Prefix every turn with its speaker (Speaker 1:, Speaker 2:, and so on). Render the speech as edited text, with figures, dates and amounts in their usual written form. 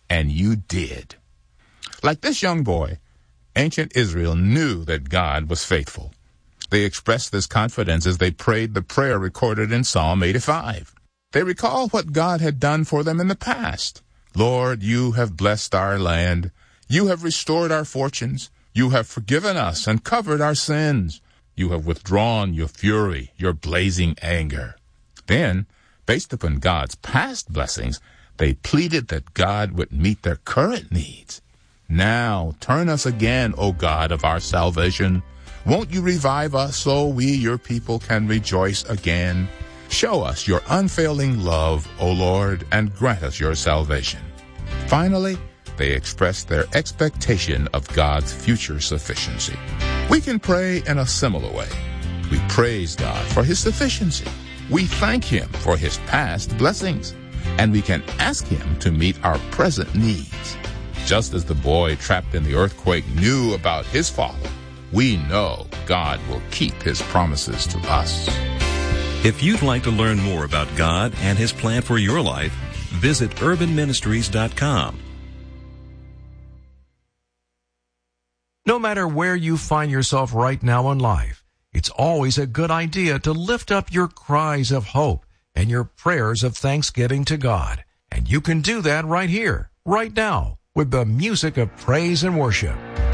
Speaker 1: and you did. Like this young boy, ancient Israel knew that God was faithful. They expressed this confidence as they prayed the prayer recorded in Psalm 85. They recall what God had done for them in the past. Lord, you have blessed our land. You have restored our fortunes. You have forgiven us and covered our sins. You have withdrawn your fury, your blazing anger. Then, based upon God's past blessings, they pleaded that God would meet their current needs. Now, turn us again, O God of our salvation. Won't you revive us so we, your people, can rejoice again? Show us your unfailing love, O Lord, and grant us your salvation. Finally, they expressed their expectation of God's future sufficiency. We can pray in a similar way. We praise God for his sufficiency. We thank him for his past blessings. And we can ask him to meet our present needs. Just as the boy trapped in the earthquake knew about his father, we know God will keep his promises to us.
Speaker 2: If you'd like to learn more about God and his plan for your life, visit urbanministries.com.
Speaker 3: No matter where you find yourself right now in life, it's always a good idea to lift up your cries of hope and your prayers of thanksgiving to God. And you can do that right here, right now, with the music of praise and worship.